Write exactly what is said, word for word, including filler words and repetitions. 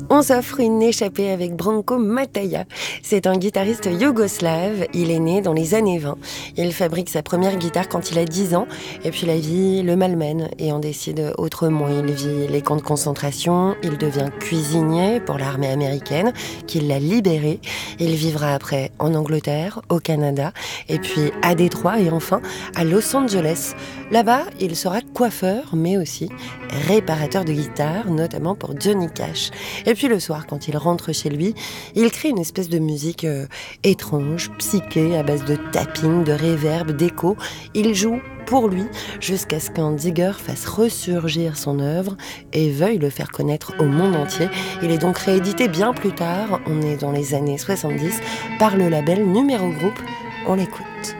On s'offre une échappée avec Branko Mataja. C'est un guitariste yougoslave. Il est né dans les années vingt. Il fabrique sa première guitare quand il a dix ans. Et puis la vie le malmène et en décide autrement. Il vit les camps de concentration. Il devient cuisinier pour l'armée américaine qui l'a libéré. Il vivra après en Angleterre, au Canada, et puis à Détroit et enfin à Los Angeles. Là-bas, il sera coiffeur, mais aussi réparateur de guitare, notamment pour Johnny Cash. Et puis le soir, quand il rentre chez lui, il crée une espèce de musique euh, étrange, psyché, à base de tapping, de reverb, d'écho. Il joue pour lui jusqu'à ce qu'un digger fasse ressurgir son œuvre et veuille le faire connaître au monde entier. Il est donc réédité bien plus tard, on est dans les années soixante-dix, par le label Numéro Group. On l'écoute.